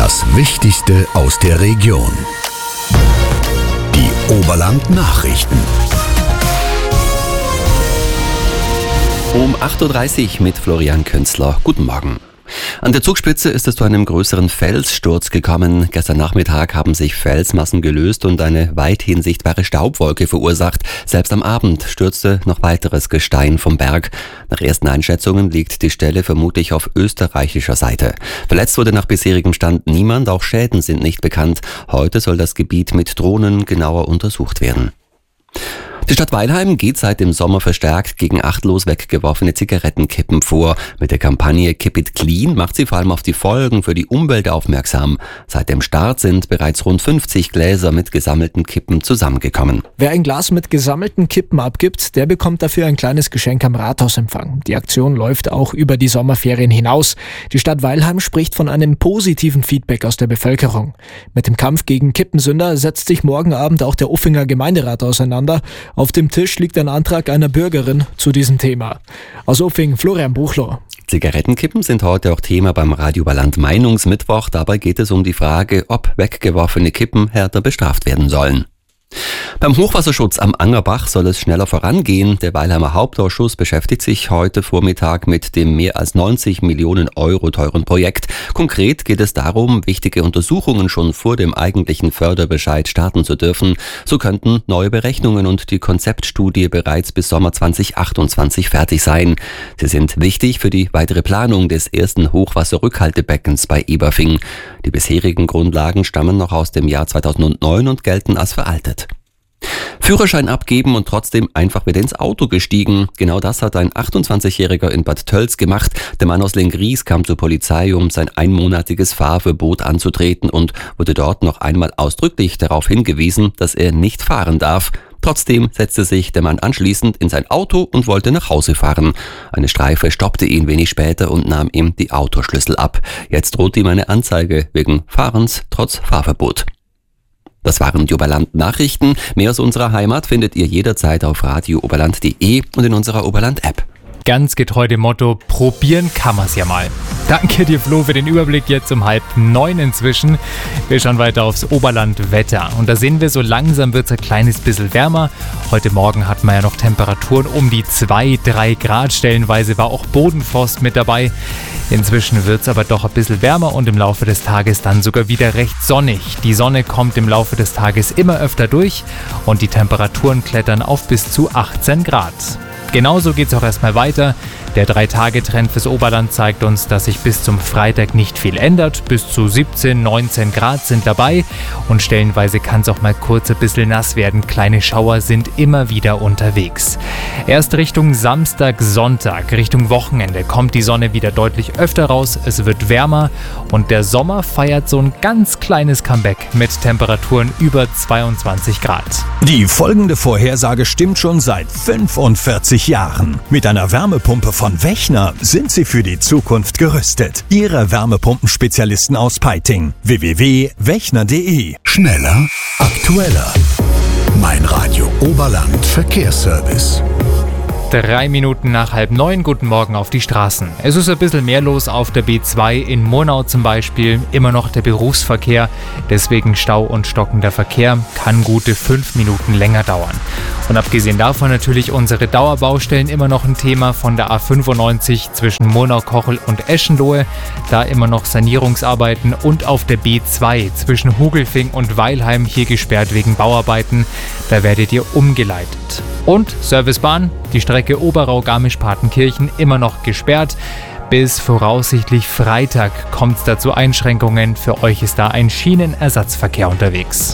Das Wichtigste aus der Region. Die Oberland-Nachrichten. Um 8.30 Uhr mit Florian Künzler. Guten Morgen. An der Zugspitze ist es zu einem größeren Felssturz gekommen. Gestern Nachmittag haben sich Felsmassen gelöst und eine weithin sichtbare Staubwolke verursacht. Selbst am Abend stürzte noch weiteres Gestein vom Berg. Nach ersten Einschätzungen liegt die Stelle vermutlich auf österreichischer Seite. Verletzt wurde nach bisherigem Stand niemand, auch Schäden sind nicht bekannt. Heute soll das Gebiet mit Drohnen genauer untersucht werden. Die Stadt Weilheim geht seit dem Sommer verstärkt gegen achtlos weggeworfene Zigarettenkippen vor. Mit der Kampagne Keep It Clean macht sie vor allem auf die Folgen für die Umwelt aufmerksam. Seit dem Start sind bereits rund 50 Gläser mit gesammelten Kippen zusammengekommen. Wer ein Glas mit gesammelten Kippen abgibt, der bekommt dafür ein kleines Geschenk am Rathausempfang. Die Aktion läuft auch über die Sommerferien hinaus. Die Stadt Weilheim spricht von einem positiven Feedback aus der Bevölkerung. Mit dem Kampf gegen Kippensünder setzt sich morgen Abend auch der Uffinger Gemeinderat auseinander. Auf dem Tisch liegt ein Antrag einer Bürgerin zu diesem Thema. Aus Uffing, Florian Buchloh. Zigarettenkippen sind heute auch Thema beim Radio Oberland Meinungsmittwoch. Dabei geht es um die Frage, ob weggeworfene Kippen härter bestraft werden sollen. Beim Hochwasserschutz am Angerbach soll es schneller vorangehen. Der Weilheimer Hauptausschuss beschäftigt sich heute Vormittag mit dem mehr als 90 Millionen Euro teuren Projekt. Konkret geht es darum, wichtige Untersuchungen schon vor dem eigentlichen Förderbescheid starten zu dürfen. So könnten neue Berechnungen und die Konzeptstudie bereits bis Sommer 2028 fertig sein. Sie sind wichtig für die weitere Planung des ersten Hochwasserrückhaltebeckens bei Eberfing. Die bisherigen Grundlagen stammen noch aus dem Jahr 2009 und gelten als veraltet. Führerschein abgeben und trotzdem einfach wieder ins Auto gestiegen. Genau das hat ein 28-Jähriger in Bad Tölz gemacht. Der Mann aus Lenggries kam zur Polizei, um sein einmonatiges Fahrverbot anzutreten und wurde dort noch einmal ausdrücklich darauf hingewiesen, dass er nicht fahren darf. Trotzdem setzte sich der Mann anschließend in sein Auto und wollte nach Hause fahren. Eine Streife stoppte ihn wenig später und nahm ihm die Autoschlüssel ab. Jetzt droht ihm eine Anzeige wegen Fahrens trotz Fahrverbot. Das waren die Oberland-Nachrichten. Mehr aus unserer Heimat findet ihr jederzeit auf radiooberland.de und in unserer Oberland-App. Ganz getreu dem Motto, probieren kann man's ja mal. Danke dir, Flo, für den Überblick jetzt um 8:30 inzwischen. Wir schauen weiter aufs Oberland-Wetter. Und da sehen wir, so langsam wird's ein kleines bisschen wärmer. Heute Morgen hatten wir ja noch Temperaturen um die 2-3 Grad. Stellenweise war auch Bodenfrost mit dabei. Inzwischen wird's aber doch ein bisschen wärmer und im Laufe des Tages dann sogar wieder recht sonnig. Die Sonne kommt im Laufe des Tages immer öfter durch und die Temperaturen klettern auf bis zu 18 Grad. Genauso geht's auch erstmal weiter. Der 3-Tage-Trend fürs Oberland zeigt uns, dass sich bis zum Freitag nicht viel ändert. Bis zu 17, 19 Grad sind dabei und stellenweise kann es auch mal kurz ein bisschen nass werden. Kleine Schauer sind immer wieder unterwegs. Erst Richtung Samstag, Sonntag, Richtung Wochenende kommt die Sonne wieder deutlich öfter raus. Es wird wärmer und der Sommer feiert so ein ganz kleines Comeback mit Temperaturen über 22 Grad. Die folgende Vorhersage stimmt schon seit 45 Jahren. Mit einer Wärmepumpe von Wechner sind Sie für die Zukunft gerüstet. Ihre Wärmepumpenspezialisten aus Peiting. www.wechner.de. Schneller, aktueller. Mein Radio Oberland Verkehrsservice. 3 Minuten nach 8:30, guten Morgen auf die Straßen. Es ist ein bisschen mehr los auf der B2 in Murnau zum Beispiel. Immer noch der Berufsverkehr, deswegen Stau und stockender Verkehr, kann gute 5 Minuten länger dauern. Und abgesehen davon natürlich unsere Dauerbaustellen immer noch ein Thema von der A95 zwischen Murnau-Kochel und Eschenlohe. Da immer noch Sanierungsarbeiten und auf der B2 zwischen Hugelfing und Weilheim hier gesperrt wegen Bauarbeiten. Da werdet ihr umgeleitet. Und Servicebahn, die Strecke Oberau-Garmisch-Partenkirchen immer noch gesperrt. Bis voraussichtlich Freitag kommt es dazu Einschränkungen. Für euch ist da ein Schienenersatzverkehr unterwegs.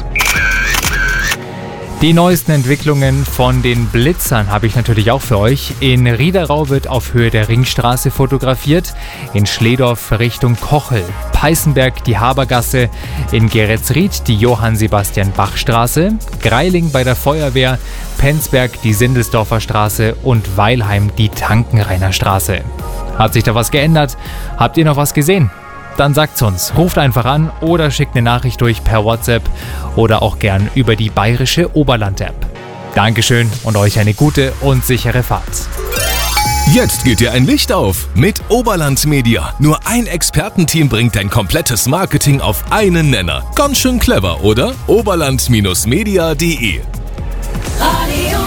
Die neuesten Entwicklungen von den Blitzern habe ich natürlich auch für euch. In Riederau wird auf Höhe der Ringstraße fotografiert, in Schledorf Richtung Kochel, Peißenberg die Habergasse, in Geretsried die Johann-Sebastian-Bach-Straße, Greiling bei der Feuerwehr, Penzberg die Sindelsdorfer Straße und Weilheim die Tankenrainer Straße. Hat sich da was geändert? Habt ihr noch was gesehen? Dann sagt's uns. Ruft einfach an oder schickt eine Nachricht durch per WhatsApp oder auch gern über die bayerische Oberland-App. Dankeschön und euch eine gute und sichere Fahrt. Jetzt geht dir ein Licht auf mit Oberland Media. Nur ein Expertenteam bringt dein komplettes Marketing auf einen Nenner. Ganz schön clever, oder? Oberland-media.de. Radio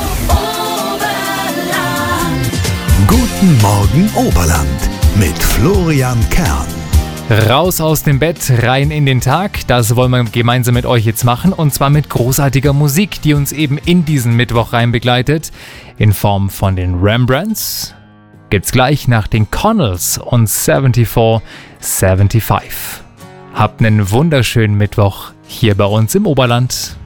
Oberland. Guten Morgen Oberland mit Florian Kern. Raus aus dem Bett, rein in den Tag. Das wollen wir gemeinsam mit euch jetzt machen. Und zwar mit großartiger Musik, die uns eben in diesen Mittwoch rein begleitet. In Form von den Rembrandts. Gibt's gleich nach den Connells und 74-75. Habt einen wunderschönen Mittwoch hier bei uns im Oberland.